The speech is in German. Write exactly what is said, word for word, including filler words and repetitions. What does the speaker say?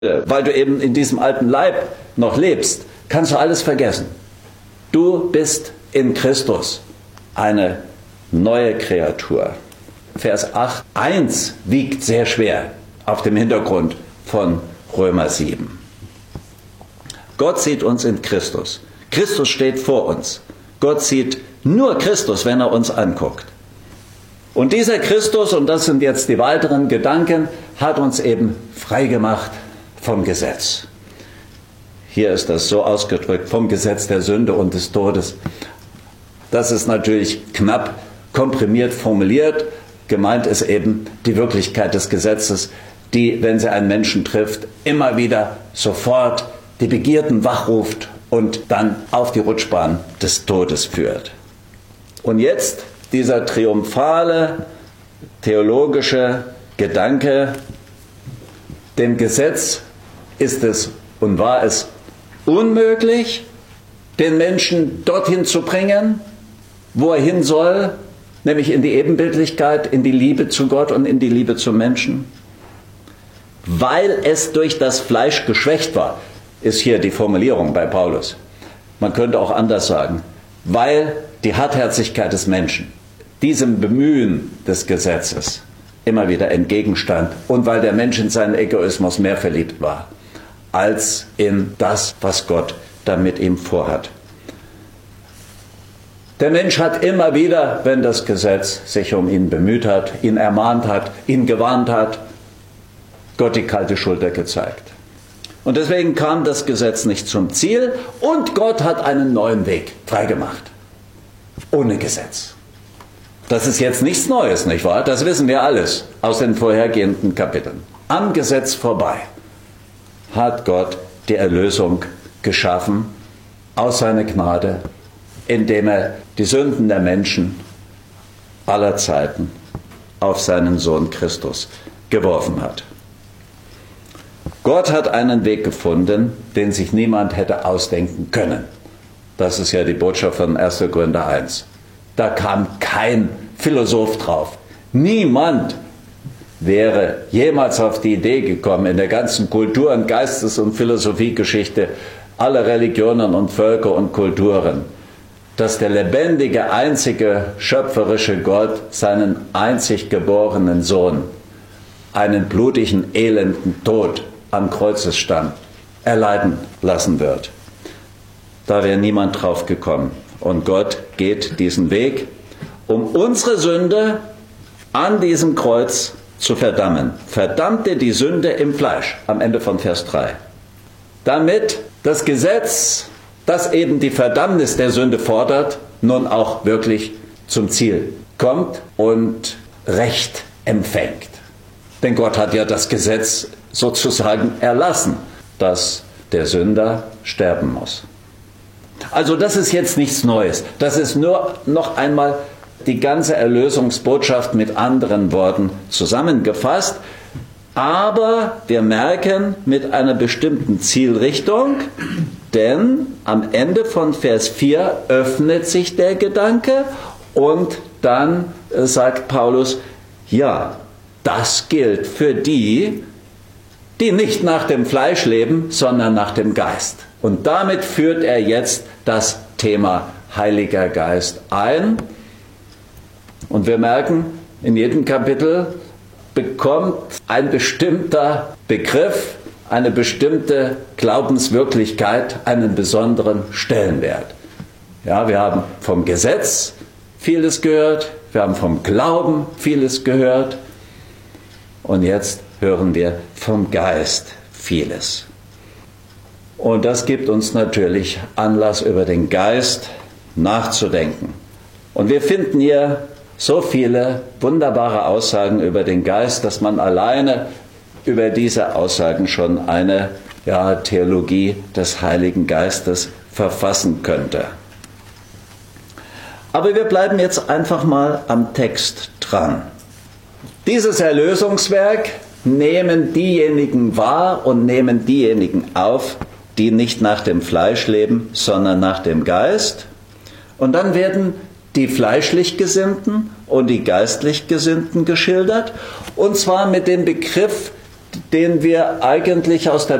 weil du eben in diesem alten Leib noch lebst, kannst du alles vergessen. Du bist in Christus eine neue Kreatur. Vers acht, eins wiegt sehr schwer auf dem Hintergrund von Römer sieben. Gott sieht uns in Christus. Christus steht vor uns. Gott sieht nur Christus, wenn er uns anguckt. Und dieser Christus, und das sind jetzt die weiteren Gedanken, hat uns eben freigemacht vom Gesetz. Hier ist das so ausgedrückt, vom Gesetz der Sünde und des Todes. Das ist natürlich knapp komprimiert formuliert. Gemeint ist eben die Wirklichkeit des Gesetzes, die, wenn sie einen Menschen trifft, immer wieder sofort die Begierden wachruft und dann auf die Rutschbahn des Todes führt. Und jetzt dieser triumphale theologische Gedanke, dem Gesetz ist es und war es unmöglich, den Menschen dorthin zu bringen, wo er hin soll, nämlich in die Ebenbildlichkeit, in die Liebe zu Gott und in die Liebe zum Menschen, weil es durch das Fleisch geschwächt war, ist hier die Formulierung bei Paulus. Man könnte auch anders sagen, weil die Hartherzigkeit des Menschen diesem Bemühen des Gesetzes immer wieder entgegenstand und weil der Mensch in seinen Egoismus mehr verliebt war, als in das, was Gott da mit ihm vorhat. Der Mensch hat immer wieder, wenn das Gesetz sich um ihn bemüht hat, ihn ermahnt hat, ihn gewarnt hat, Gott die kalte Schulter gezeigt. Und deswegen kam das Gesetz nicht zum Ziel und Gott hat einen neuen Weg freigemacht. Ohne Gesetz. Das ist jetzt nichts Neues, nicht wahr? Das wissen wir alles aus den vorhergehenden Kapiteln. Am Gesetz vorbei hat Gott die Erlösung geschaffen aus seiner Gnade, indem er die Sünden der Menschen aller Zeiten auf seinen Sohn Christus geworfen hat. Gott hat einen Weg gefunden, den sich niemand hätte ausdenken können. Das ist ja die Botschaft von erster Korinther eins. Da kam kein Philosoph drauf. Niemand wäre jemals auf die Idee gekommen, in der ganzen Kultur- und Geistes- und Philosophiegeschichte aller Religionen und Völker und Kulturen, dass der lebendige, einzige, schöpferische Gott seinen einzig geborenen Sohn einen blutigen, elenden Tod am Kreuzesstamm erleiden lassen wird. Da wäre niemand drauf gekommen. Und Gott geht diesen Weg, um unsere Sünde an diesem Kreuz zu verdammen. Verdammte die Sünde im Fleisch, am Ende von Vers drei. Damit das Gesetz, das eben die Verdammnis der Sünde fordert, nun auch wirklich zum Ziel kommt und Recht empfängt. Denn Gott hat ja das Gesetz sozusagen erlassen, dass der Sünder sterben muss. Also das ist jetzt nichts Neues. Das ist nur noch einmal die ganze Erlösungsbotschaft mit anderen Worten zusammengefasst. Aber wir merken mit einer bestimmten Zielrichtung, denn am Ende von Vers vier öffnet sich der Gedanke und dann sagt Paulus, ja, das gilt für die, die nicht nach dem Fleisch leben, sondern nach dem Geist. Und damit führt er jetzt das Thema Heiliger Geist ein. Und wir merken, in jedem Kapitel bekommt ein bestimmter Begriff, eine bestimmte Glaubenswirklichkeit einen besonderen Stellenwert. Ja, wir haben vom Gesetz vieles gehört, wir haben vom Glauben vieles gehört und jetzt hören wir vom Geist vieles. Und das gibt uns natürlich Anlass, über den Geist nachzudenken. Und wir finden hier so viele wunderbare Aussagen über den Geist, dass man alleine über diese Aussagen schon eine ja, Theologie des Heiligen Geistes verfassen könnte. Aber wir bleiben jetzt einfach mal am Text dran. Dieses Erlösungswerk nehmen diejenigen wahr und nehmen diejenigen auf, die nicht nach dem Fleisch leben, sondern nach dem Geist. Und dann werden die fleischlich Gesinnten und die geistlich Gesinnten geschildert. Und zwar mit dem Begriff den wir eigentlich aus der